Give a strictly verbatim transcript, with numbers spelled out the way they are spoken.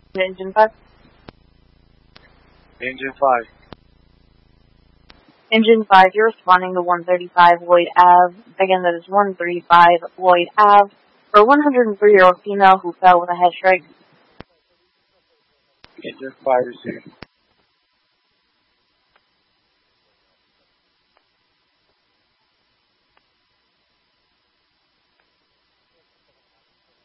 Engine five. Engine five. Engine five, you're responding to one thirty-five Lloyd Avenue. Again, that is one thirty-five Lloyd Avenue. For a one hundred three-year-old female who fell with a head strike. Engine five received.